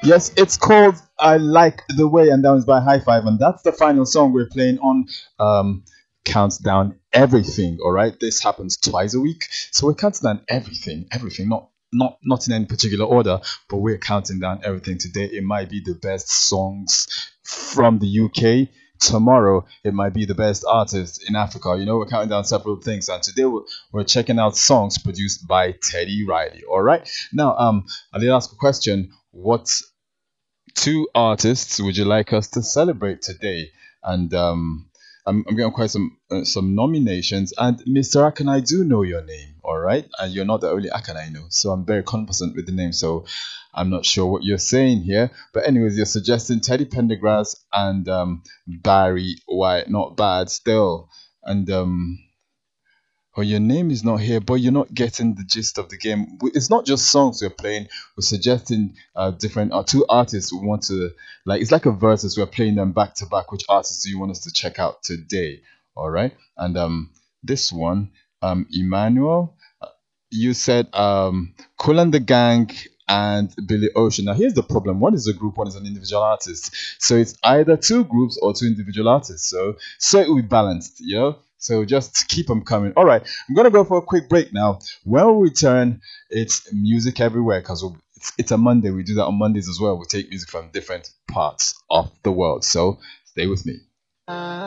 Yes, it's called I Like the Way, and that was by High Five, and that's the final song we're playing on Counts Down Everything. All right, this happens twice a week, so we're counting down everything, not in any particular order, but we're counting down everything today. It might be the best songs from the UK. Tomorrow, it might be the best artist in Africa. We're counting down several things, and today we're checking out songs produced by Teddy Riley. All right. Now, I did ask a question. What two artists would you like us to celebrate today? And I'm getting quite some nominations. And Mr. Akan, I do know your name, all right? And you're not the only Akan I know, so I'm very conversant with the name. So I'm not sure what you're saying here, but anyways, you're suggesting Teddy Pendergrass and Barry White. Not bad, still. And oh, your name is not here, but you're not getting the gist of the game. It's not just songs we're playing. We're suggesting different two artists we want to like. It's like a versus. We're playing them back to back. Which artists do you want us to check out today? All right. And this one, Emmanuel, you said Kool and the Gang and Billy Ocean. Now here's the problem. One is a group, one is an individual artist. So it's either two groups or two individual artists. So it will be balanced. So just keep them coming. All right, I'm gonna go for a quick break now. When we return, it's music everywhere because it's a Monday. We do that on Mondays as well. We take music from different parts of the world. So stay with me.